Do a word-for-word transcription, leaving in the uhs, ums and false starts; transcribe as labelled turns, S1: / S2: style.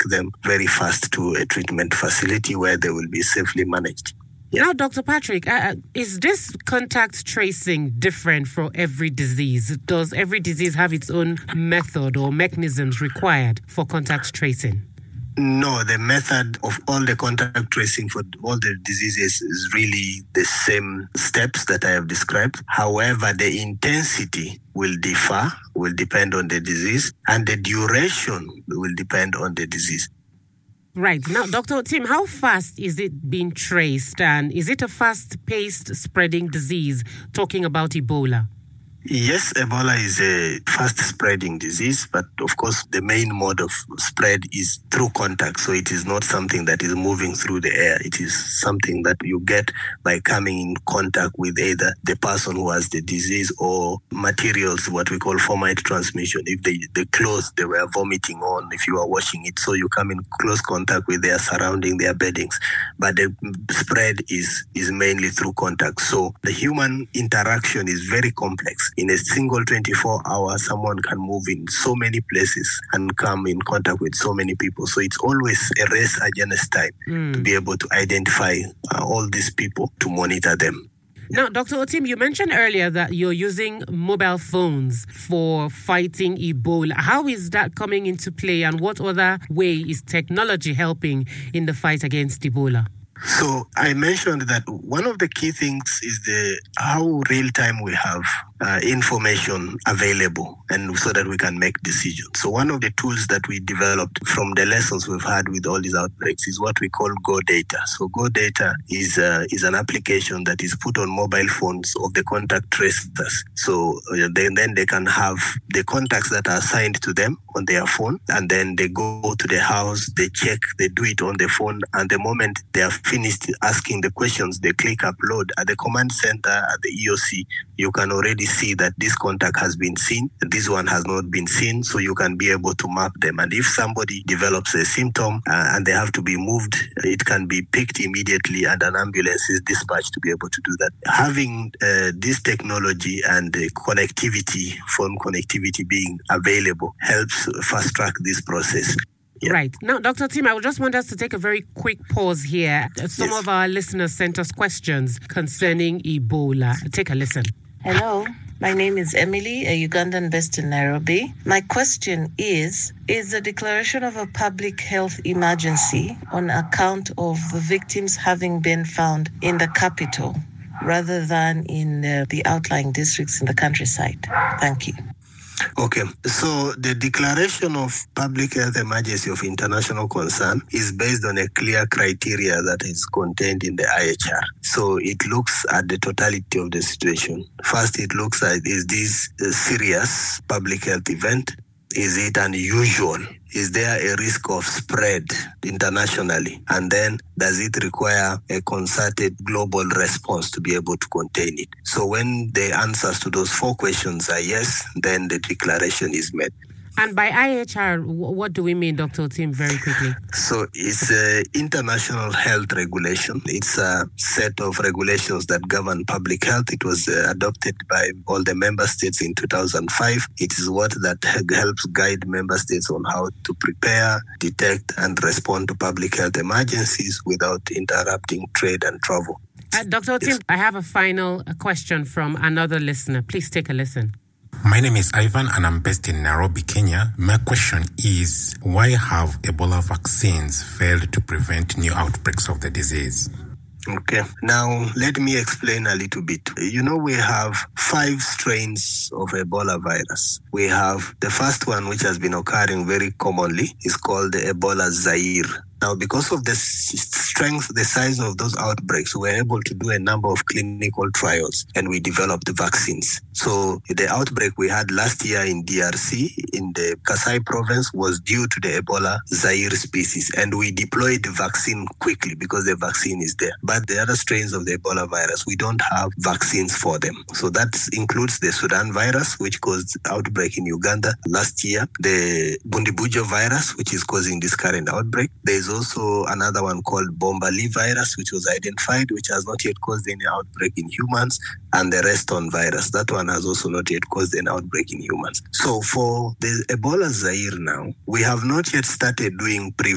S1: them very fast to a treatment facility where they will be safely managed.
S2: Yeah. Now, Doctor Patrick, uh, is this contact tracing different for every disease? Does every disease have its own method or mechanisms required for contact tracing?
S1: No, the method of all the contact tracing for all the diseases is really the same steps that I have described. However, the intensity will differ, will depend on the disease, and the duration will depend on the disease.
S2: Right. Now, Doctor Tim, how fast is it being traced? And is it a fast-paced spreading disease, talking about Ebola?
S1: Yes, Ebola is a fast-spreading disease, but of course the main mode of spread is through contact. So it is not something that is moving through the air. It is something that you get by coming in contact with either the person who has the disease or materials, what we call fomite transmission. If they, the clothes they were vomiting on, if you are washing it, so you come in close contact with their surrounding, their beddings. But the spread is, is mainly through contact. So the human interaction is very complex. In a single twenty-four hours, someone can move in so many places and come in contact with so many people. So it's always a race against time mm. to be able to identify uh, all these people, to monitor them.
S2: Now, Doctor Otim, you mentioned earlier that you're using mobile phones for fighting Ebola. How is that coming into play, and what other way is technology helping in the fight against Ebola?
S1: So I mentioned that one of the key things is the how real time we have uh, information available, and so that we can make decisions. So one of the tools that we developed from the lessons we've had with all these outbreaks is what we call Go Data. So Go Data is uh, is an application that is put on mobile phones of the contact tracers. So uh, then, then they can have the contacts that are assigned to them on their phone, and then they go to the house, they check, they do it on the phone, and the moment they are finished asking the questions, they click upload. At the command center, at the E O C, you can already see that this contact has been seen, this one has not been seen, so you can be able to map them. And if somebody develops a symptom uh, and they have to be moved, it can be picked immediately and an ambulance is dispatched to be able to do that. Having uh, this technology and the connectivity, phone connectivity being available, helps fast track this process.
S2: Yeah. Right. Now, Doctor Tim, I would just want us to take a very quick pause here. Some yes. of our listeners sent us questions concerning Ebola. Take a listen.
S3: Hello. My name is Emily, a Ugandan based in Nairobi. My question is, is the declaration of a public health emergency on account of the victims having been found in the capital rather than in uh, the outlying districts in the countryside? Thank you.
S1: Okay, so the declaration of public health emergency of international concern is based on a clear criteria that is contained in the I H R. So it looks at the totality of the situation. First, it looks at, is this a serious public health event? Is it unusual? Is there a risk of spread internationally? And then does it require a concerted global response to be able to contain it? So when the answers to those four questions are yes, then the declaration is made.
S2: And by I H R, what do we mean, Doctor Tim, very quickly?
S1: So it's an international health regulation. It's a set of regulations that govern public health. It was uh, adopted by all the member states in two thousand five. It is what that helps guide member states on how to prepare, detect, and respond to public health emergencies without interrupting trade and travel.
S2: Uh, Doctor Tim, yes. I have a final question from another listener. Please take a listen.
S4: My name is Ivan and I'm based in Nairobi, Kenya. My question is, why have Ebola vaccines failed to prevent new outbreaks of the disease?
S1: Okay. Now, let me explain a little bit. You know, we have five strains of Ebola virus. We have the first one, which has been occurring very commonly, is called the Ebola Zaire. Now, because of the strength, the size of those outbreaks, we were able to do a number of clinical trials and we developed the vaccines. So the outbreak we had last year in D R C, in the Kasai province, was due to the Ebola Zaire species. And we deployed the vaccine quickly because the vaccine is there. But the other strains of the Ebola virus, we don't have vaccines for them. So that includes the Sudan virus, which caused outbreak in Uganda last year, the Bundibujo virus, which is causing this current outbreak. There is also another one called Bombali virus, which was identified, which has not yet caused any outbreak in humans, and the Reston virus. That one has also not yet caused an outbreak in humans. So for the Ebola Zaire now, we have not yet started doing pre